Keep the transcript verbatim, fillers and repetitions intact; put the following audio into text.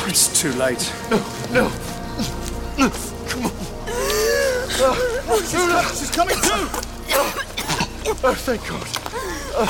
It's too late. No, no. No, come on. Oh, She's, she's coming too! oh, thank God.